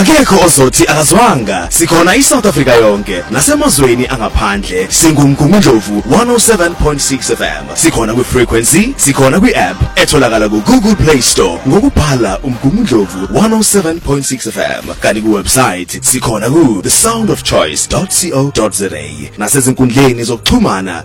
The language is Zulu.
Akekho ozothi akazwanga. Sikhona iSouth Africa yonke nasemazweni angaphandle. Singumgungundlovu 107.6 FM. Sikhona kwi-frequency, sikhona kwi-app etholakala ku-Google Play Store ngokubhala umgungundlovu 107.6 FM. Kanti ku-website sikhona ku thesoundofchoice.co.za nasezinkundleni zokuxhumana